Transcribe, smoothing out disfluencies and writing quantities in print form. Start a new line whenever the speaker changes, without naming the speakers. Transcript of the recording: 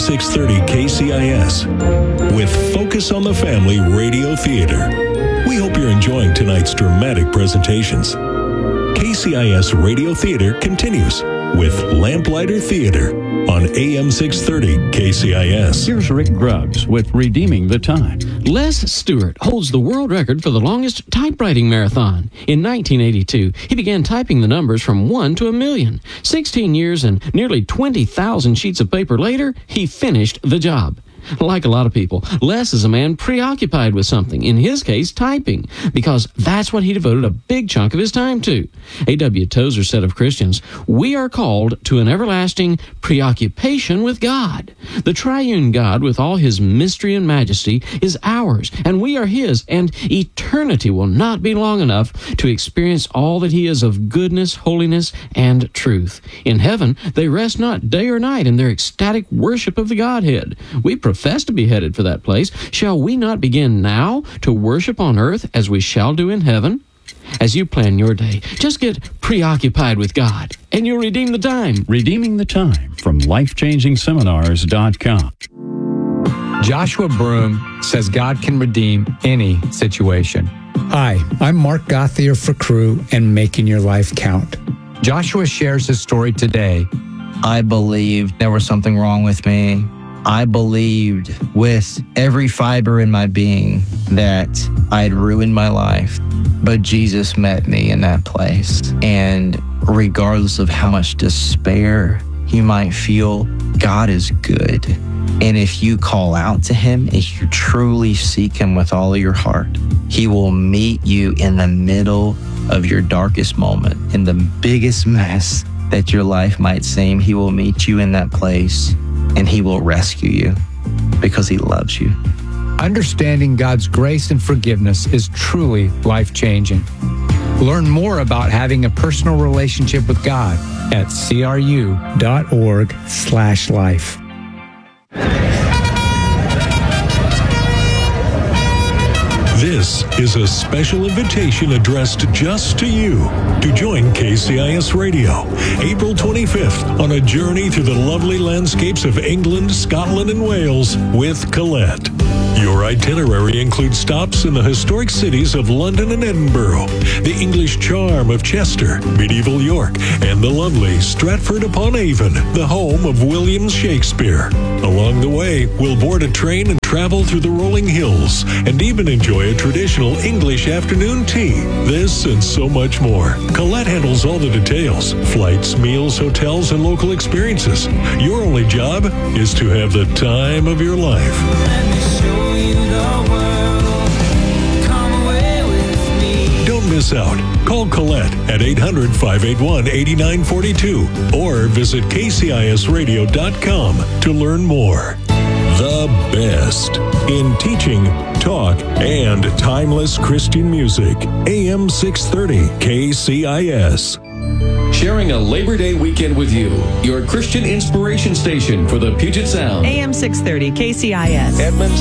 630 KCIS with Focus on the Family Radio Theater. We hope you're enjoying tonight's dramatic presentations. KCIS Radio Theater continues with Lamplighter Theater on AM 630 KCIS.
Here's Rick Grubbs with Redeeming the Time.
Les Stewart holds the world record for the longest typewriting marathon. In 1982, he began typing the numbers from 1 to 1,000,000. 16 years and nearly 20,000 sheets of paper later, he finished the job. Like a lot of people, Les is a man preoccupied with something, in his case, typing, because that's what he devoted a big chunk of his time to. A.W. Tozer said of Christians, "We are called to an everlasting preoccupation with God. The triune God, with all his mystery and majesty, is ours, and we are his, and eternity will not be long enough to experience all that he is of goodness, holiness, and truth. In heaven, they rest not day or night in their ecstatic worship of the Godhead. We profess to be headed for that place. Shall we not begin now to worship on earth as we shall do in heaven?" As you plan your day, just get preoccupied with God, and you'll redeem the time.
Redeeming the Time from LifeChangingSeminars.com.
Joshua Broom says God can redeem any situation.
Hi, I'm Mark Gothier for Crew and Making Your Life Count.
Joshua shares his story today.
I believed there was something wrong with me. I believed with every fiber in my being that I had ruined my life. But Jesus met me in that place. And regardless of how much despair you might feel, God is good. And if you call out to him, if you truly seek him with all of your heart, he will meet you in the middle of your darkest moment, in the biggest mess that your life might seem. He will meet you in that place, and he will rescue you because he loves you.
Understanding God's grace and forgiveness is truly life-changing. Learn more about having a personal relationship with God at cru.org/life.
This is a special invitation addressed just to you to join KCIS Radio April 25th on a journey through the lovely landscapes of England, Scotland, and Wales with Colette. Your itinerary includes stops in the historic cities of London and Edinburgh, the English charm of Chester, medieval York, and the lovely Stratford-upon-Avon, the home of William Shakespeare. Along the way, we'll board a train and travel through the rolling hills, and even enjoy a traditional English afternoon tea. This and so much more. Colette handles all the details: flights, meals, hotels, and local experiences. Your only job is to have the time of your life. Don't miss out. Call Colette at 800-581-8942 or visit kcisradio.com to learn more. The best in teaching, talk, and timeless Christian music. AM 630 KCIS.
Sharing a Labor Day weekend with you. Your Christian inspiration station for the Puget Sound.
AM 630 KCIS.
Edmonds,